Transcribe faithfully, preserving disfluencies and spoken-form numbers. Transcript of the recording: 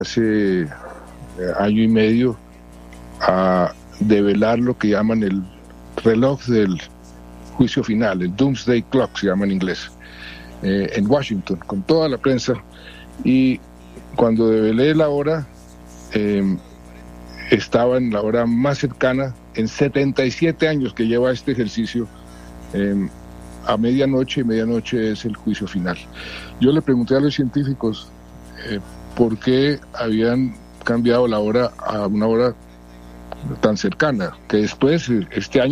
hace año y medio a develar lo que llaman el reloj del juicio final, el Doomsday Clock se llama en inglés, eh, en Washington, con toda la prensa. Y cuando develé la hora, eh, estaba en la hora más cercana en setenta y siete años que lleva este ejercicio. Eh, a medianoche, y medianoche es el juicio final. Yo le pregunté a los científicos eh, por qué habían cambiado la hora a una hora tan cercana, que después, este año